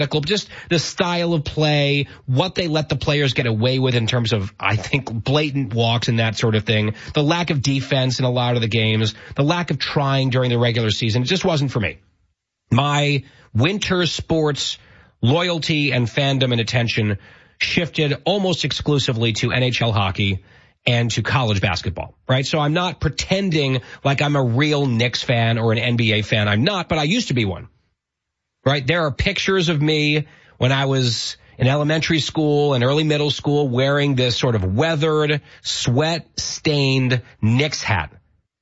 just the style of play, what they let the players get away with in terms of, I think, blatant walks and that sort of thing, the lack of defense in a lot of the games, the lack of trying during the regular season. It just wasn't for me. My winter sports loyalty and fandom and attention shifted almost exclusively to NHL hockey and to college basketball, right? So I'm not pretending like I'm a real Knicks fan or an NBA fan. I'm not, but I used to be one. Right? There are pictures of me when I was in elementary school and early middle school wearing this sort of weathered, sweat-stained Knicks hat,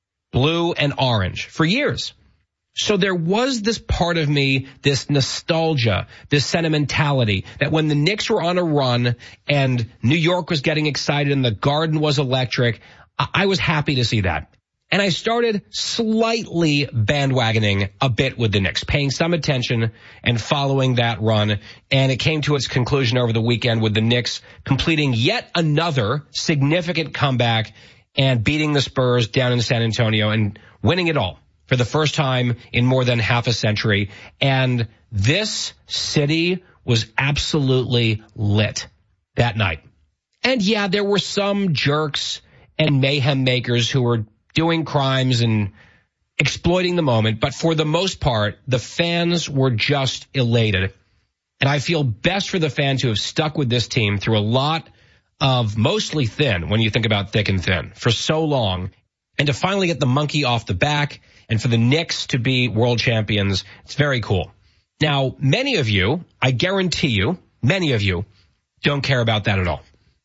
blue and orange, for years. So there was this part of me, this nostalgia, this sentimentality, that when the Knicks were on a run and New York was getting excited and the Garden was electric, I was happy to see that. And I started slightly bandwagoning a bit with the Knicks, paying some attention and following that run. And it came to its conclusion over the weekend with the Knicks completing yet another significant comeback and beating the Spurs down in San Antonio and winning it all for the first time in more than half a century. And this city was absolutely lit that night. And yeah, there were some jerks and mayhem makers who were doing crimes and exploiting the moment. But for the most part, the fans were just elated. And I feel best for the fans who have stuck with this team through a lot of mostly thin, when you think about thick and thin, for so long. And to finally get the monkey off the back and for the Knicks to be world champions, it's very cool. Now, many of you, I guarantee you, many of you don't care about that at all.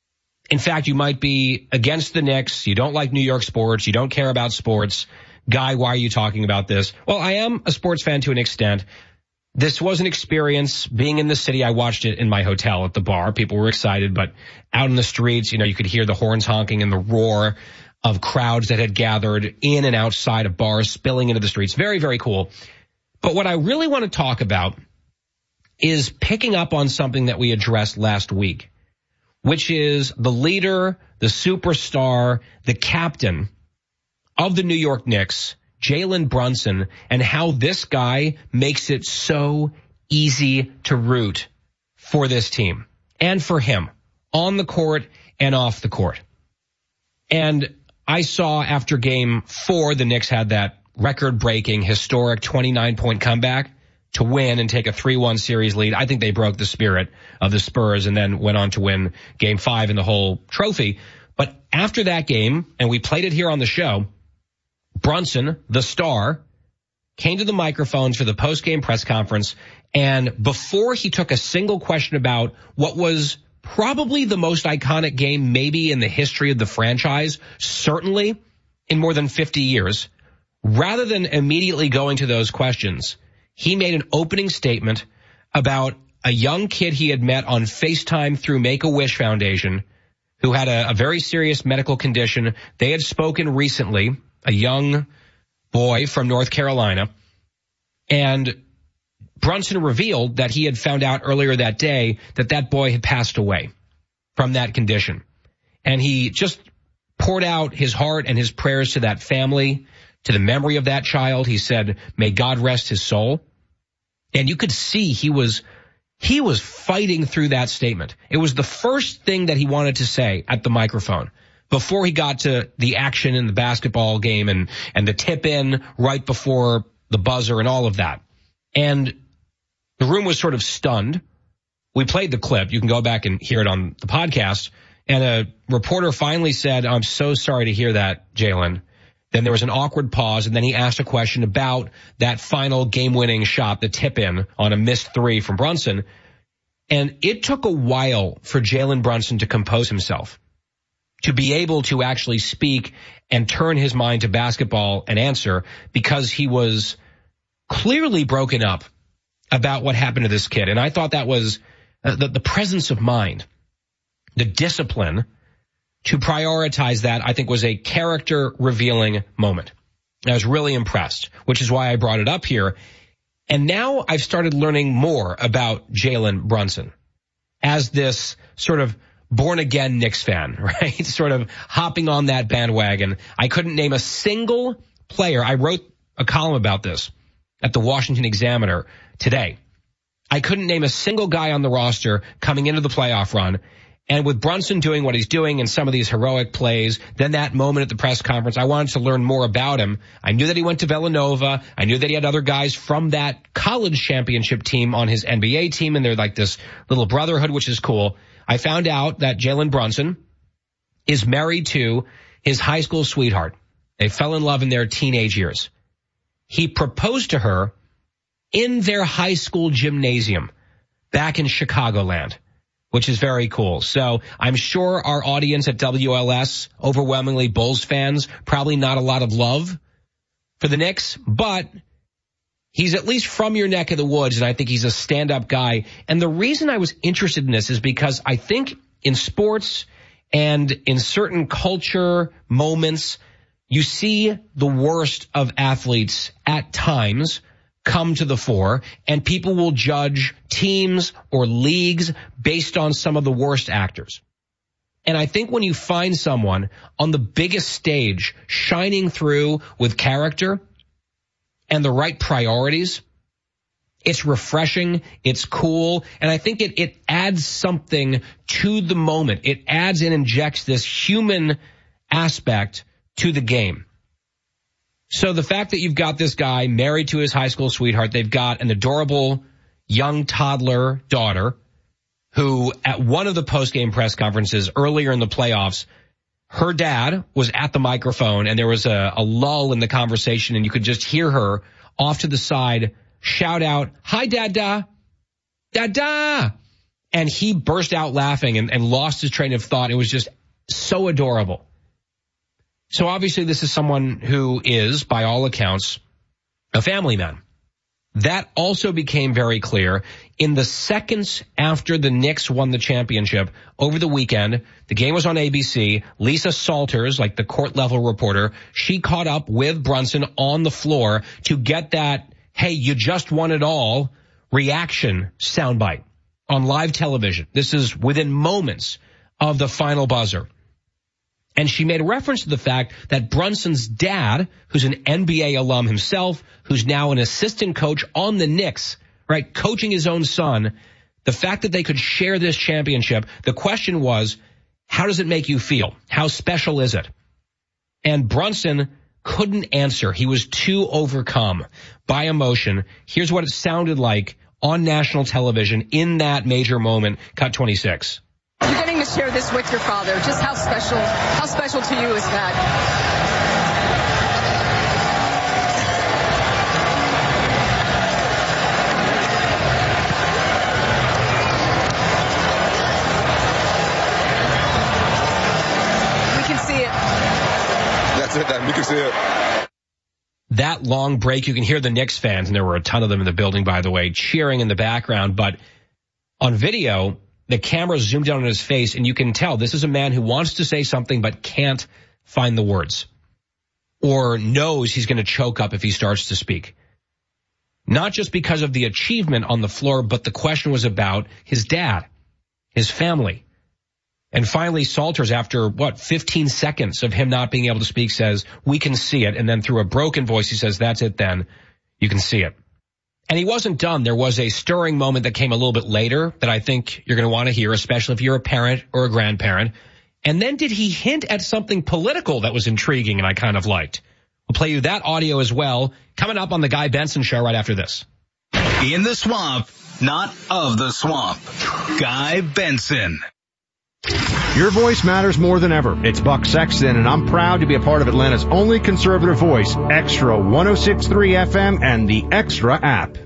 In fact, you might be against the Knicks. You don't like New York sports. You don't care about sports. Guy, why are you talking about this? Well, I am a sports fan to an extent. This was an experience. Being in the city, I watched it in my hotel at the bar. People were excited, but out in the streets, you could hear the horns honking and the roar of crowds that had gathered in and outside of bars spilling into the streets. Very, very cool. But what I really want to talk about is picking up on something that we addressed last week, which is the leader, the superstar, the captain of the New York Knicks, Jalen Brunson, and how this guy makes it so easy to root for this team and for him on the court and off the court. And I saw after game 4, the Knicks had that record-breaking, historic 29-point comeback to win and take a 3-1 series lead. I think they broke the spirit of the Spurs and then went on to win game 5 and the whole trophy. But after that game, and we played it here on the show, Brunson, the star, came to the microphones for the post-game press conference, and before he took a single question about what was probably the most iconic game maybe in the history of the franchise, certainly in more than 50 years, rather than immediately going to those questions, he made an opening statement about a young kid he had met on FaceTime through Make-A-Wish Foundation who had a very serious medical condition. They had spoken recently, a young boy from North Carolina, and Brunson revealed that he had found out earlier that day that that boy had passed away from that condition. And he just poured out his heart and his prayers to that family, to the memory of that child. He said, may God rest his soul. And you could see he was fighting through that statement. It was the first thing that he wanted to say at the microphone before he got to the action in the basketball game and the tip in right before the buzzer and all of that. And the room was sort of stunned. We played the clip. You can go back and hear it on the podcast. And a reporter finally said, I'm so sorry to hear that, Jalen. Then there was an awkward pause, and then he asked a question about that final game-winning shot, the tip-in on a missed 3 from Brunson. And it took a while for Jalen Brunson to compose himself, to be able to actually speak and turn his mind to basketball and answer, because he was clearly broken up about what happened to this kid. And I thought that was the presence of mind, the discipline to prioritize that, I think, was a character-revealing moment. I was really impressed, which is why I brought it up here. And now I've started learning more about Jalen Brunson as this sort of born-again Knicks fan, right? Sort of hopping on that bandwagon. I couldn't name a single player. I wrote a column about this at the Washington Examiner today. I couldn't name a single guy on the roster coming into the playoff run. And with Brunson doing what he's doing and some of these heroic plays, then that moment at the press conference, I wanted to learn more about him. I knew that he went to Villanova. I knew that he had other guys from that college championship team on his NBA team, and they're like this little brotherhood, which is cool. I found out that Jalen Brunson is married to his high school sweetheart. They fell in love in their teenage years. He proposed to her in their high school gymnasium back in Chicagoland, which is very cool. So I'm sure our audience at WLS, overwhelmingly Bulls fans, probably not a lot of love for the Knicks, but he's at least from your neck of the woods, and I think he's a stand-up guy. And the reason I was interested in this is because I think in sports and in certain culture moments, you see the worst of athletes at times come to the fore, and people will judge teams or leagues based on some of the worst actors. And I think when you find someone on the biggest stage shining through with character and the right priorities, it's refreshing, it's cool, and I think it adds something to the moment. It adds and injects this human aspect to the game. So the fact that you've got this guy married to his high school sweetheart, they've got an adorable young toddler daughter who at one of the post-game press conferences earlier in the playoffs, her dad was at the microphone and there was a lull in the conversation and you could just hear her off to the side shout out, "Hi, Dada, Dada." And he burst out laughing and lost his train of thought. It was just so adorable. So obviously this is someone who is, by all accounts, a family man. That also became very clear in the seconds after the Knicks won the championship over the weekend. The game was on ABC. Lisa Salters, like the court level reporter, she caught up with Brunson on the floor to get that, "Hey, you just won it all" reaction soundbite on live television. This is within moments of the final buzzer. And she made a reference to the fact that Brunson's dad, who's an NBA alum himself, who's now an assistant coach on the Knicks, right, coaching his own son, the fact that they could share this championship, the question was, how does it make you feel? How special is it? And Brunson couldn't answer. He was too overcome by emotion. Here's what it sounded like on national television in that major moment, cut 26. You're getting to share this with your father. Just how special to you is that? We can see it. That's it, Dan. We can see it. That long break, you can hear the Knicks fans, and there were a ton of them in the building, by the way, cheering in the background. But on video, the camera zoomed down on his face, and you can tell this is a man who wants to say something but can't find the words or knows he's going to choke up if he starts to speak. Not just because of the achievement on the floor, but the question was about his dad, his family. And finally, Salters, after, 15 seconds of him not being able to speak, says, "We can see it." And then through a broken voice, he says, "That's it then. You can see it." And he wasn't done. There was a stirring moment that came a little bit later that I think you're going to want to hear, especially if you're a parent or a grandparent. And then did he hint at something political that was intriguing and I kind of liked? We'll play you that audio as well, coming up on the Guy Benson Show right after this. In the swamp, not of the swamp. Guy Benson. Your voice matters more than ever. It's Buck Sexton, and I'm proud to be a part of Atlanta's only conservative voice, Extra 106.3 FM and the Extra app.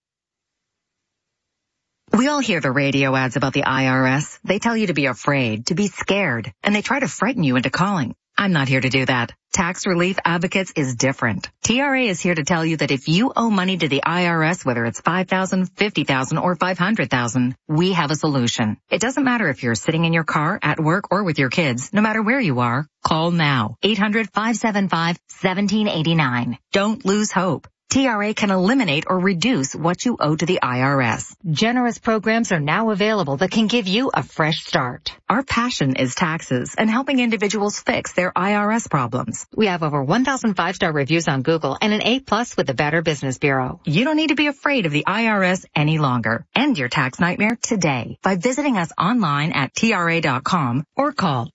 We all hear the radio ads about the IRS. They tell you to be afraid, to be scared, and they try to frighten you into calling. I'm not here to do that. Tax Relief Advocates is different. TRA is here to tell you that if you owe money to the IRS, whether it's $5,000, $50,000, or $500,000, we have a solution. It doesn't matter if you're sitting in your car, at work, or with your kids. No matter where you are, call now. 800-575-1789. Don't lose hope. TRA can eliminate or reduce what you owe to the IRS. Generous programs are now available that can give you a fresh start. Our passion is taxes and helping individuals fix their IRS problems. We have over 1,000 5-star reviews on Google and an A+ with the Better Business Bureau. You don't need to be afraid of the IRS any longer. End your tax nightmare today by visiting us online at TRA.com or call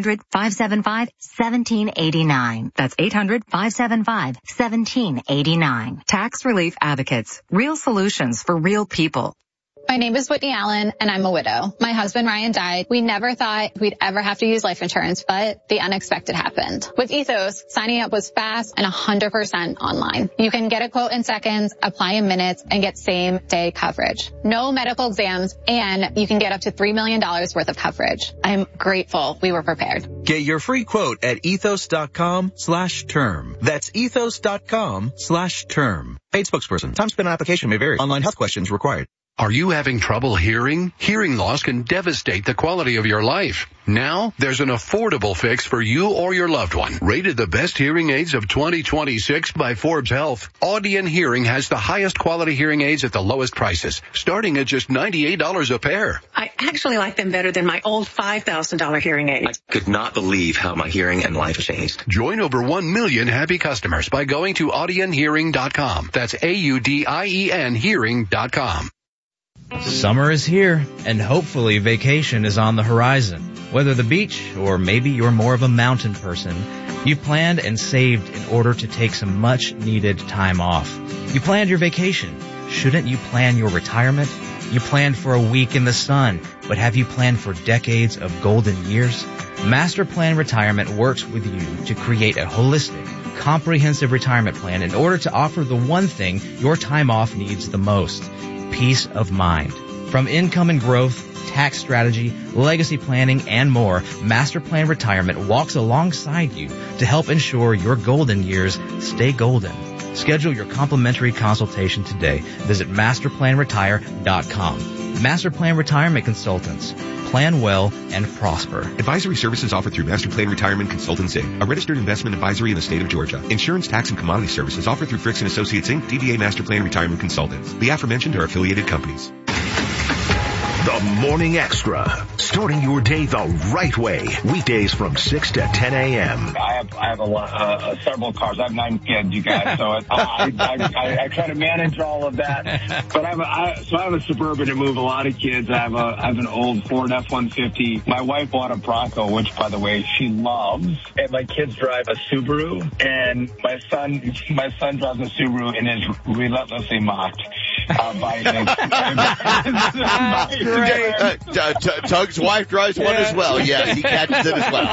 800-575-1789. That's 800-575-1789. Tax Relief Advocates. Real solutions for real people. My name is Whitney Allen, and I'm a widow. My husband, Ryan, died. We never thought we'd ever have to use life insurance, but the unexpected happened. With Ethos, signing up was fast and 100% online. You can get a quote in seconds, apply in minutes, and get same-day coverage. No medical exams, and you can get up to $3 million worth of coverage. I'm grateful we were prepared. Get your free quote at ethos.com/term. That's ethos.com/term. Paid spokesperson. Time spent on application may vary. Online health questions required. Are you having trouble hearing? Hearing loss can devastate the quality of your life. Now, there's an affordable fix for you or your loved one. Rated the best hearing aids of 2026 by Forbes Health, Audion Hearing has the highest quality hearing aids at the lowest prices, starting at just $98 a pair. I actually like them better than my old $5,000 hearing aid. I could not believe how my hearing and life changed. Join over 1 million happy customers by going to audionhearing.com. That's AUDIEN hearing.com. Summer is here, and hopefully vacation is on the horizon. Whether the beach or maybe you're more of a mountain person, you've planned and saved in order to take some much-needed time off. You planned your vacation. Shouldn't you plan your retirement? You planned for a week in the sun, but have you planned for decades of golden years? Master Plan Retirement works with you to create a holistic, comprehensive retirement plan in order to offer the one thing your time off needs the most: peace of mind. From income and growth, tax strategy, legacy planning, and more, Master Plan Retirement walks alongside you to help ensure your golden years stay golden. Schedule your complimentary consultation today. Visit masterplanretire.com. Master Plan Retirement Consultants. Plan well and prosper. Advisory services offered through Master Plan Retirement Consultants, Inc., a registered investment advisory in the state of Georgia. Insurance, tax, and commodity services offered through Fricks & Associates, Inc., DBA Master Plan Retirement Consultants. The aforementioned are affiliated companies. The Morning Extra, starting your day the right way. Weekdays from 6 to 10 a.m. I have several cars. I have 9 kids, you guys, so I try to manage all of that. But I have a Suburban to move a lot of kids. I have an old Ford F-150. My wife bought a Bronco, which, by the way, she loves. And my kids drive a Subaru. And my son drives a Subaru and is relentlessly mocked by Great. Tug's wife drives one as well. Yeah, he catches it as well.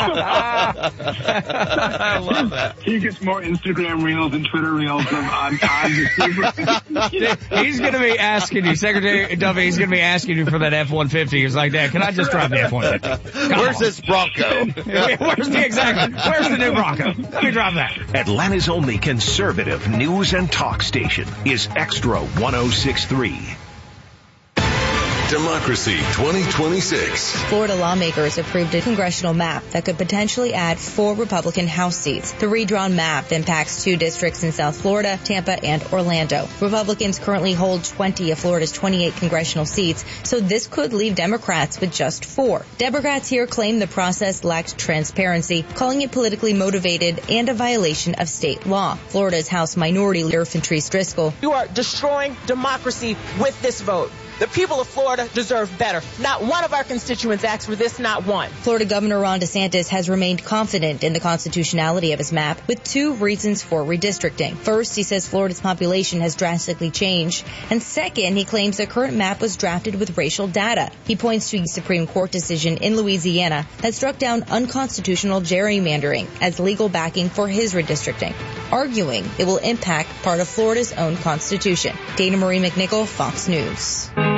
I love that. He gets more Instagram reels and Twitter reels on the Subaru. He's going to be asking you, Secretary Duffy, he's going to be asking you for that F-150. He's like, Dad, can I just drive the F-150? Where's this Bronco? Where's the new Bronco? Let me drive that. Atlanta's only conservative news and talk station is Extra 106.3. Democracy 2026. Florida lawmakers approved a congressional map that could potentially add 4 Republican House seats. The redrawn map impacts 2 districts in South Florida, Tampa, and Orlando. Republicans currently hold 20 of Florida's 28 congressional seats, so this could leave Democrats with just 4. Democrats here claim the process lacked transparency, calling it politically motivated and a violation of state law. Florida's House Minority Leader Patrice Driscoll. You are destroying democracy with this vote. The people of Florida deserve better. Not one of our constituents asked for this, not one. Florida Governor Ron DeSantis has remained confident in the constitutionality of his map with 2 reasons for redistricting. First, he says Florida's population has drastically changed. And second, he claims the current map was drafted with racial data. He points to a Supreme Court decision in Louisiana that struck down unconstitutional gerrymandering as legal backing for his redistricting, arguing it will impact part of Florida's own constitution. Dana Marie McNichol, Fox News.